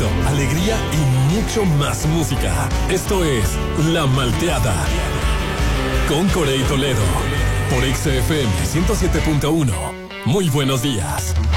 alegría y mucho más música. Esto es La Malteada con Corey Toledo por XFM 107.1. Muy buenos días.